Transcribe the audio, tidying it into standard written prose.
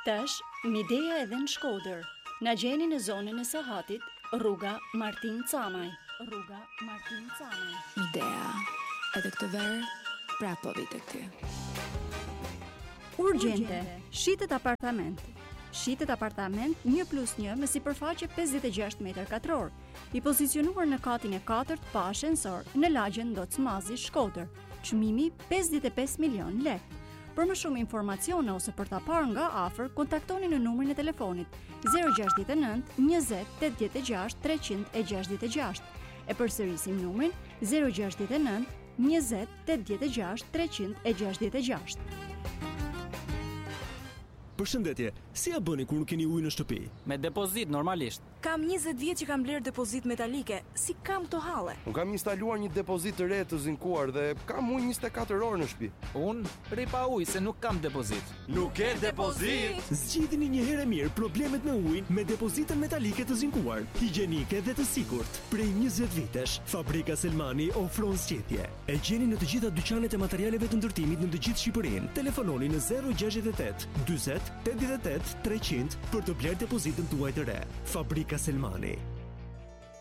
Tash, Midea edhe në Shkodër. Na gjeni në zonën e Sahatit, rruga Martin Camaj. Midea, edhe këtë verë, prapë po vite këty. Urgjente, shitet apartament. Shitet apartament 1+1 me sipërfaqe 56 m2, i pozicionuar në katin e 4 pa ashensor në lagjen Docmazi, Shkodër. Çmimi 55 milion lekë. Për më shumë informacione ose për ta parë nga afër, kontaktoni në numrin e telefonit 069 20 86 366. E përsërisim numrin 069 20 86 366. Përshëndetje, si ja bëni kur nuk keni ujë në shtëpi? Me depozit normalisht. Kam 20 vjet që kam bler depozit metalike. Si kam këto halle? Unë kam instaluar një depozit të re të zinkuar dhe kam ujë 24 orë në shtëpi. Unë rri pa ujë se nuk kam depozit. Nuk ke depozit? Zgjidhni një herë mirë problemet me ujin me depozitën metalike të zinkuar, higjienike dhe të sigurt. Prej 20 vitesh, Fabrika Selmani ofron zgjedhje. E gjeni në të gjitha dyqanet e materialeve të ndërtimit në të gjithë Shqipërinë. Telefononi në 068 40 88 300 për të bler depozitën tuaj të re. Fabrika Selmani.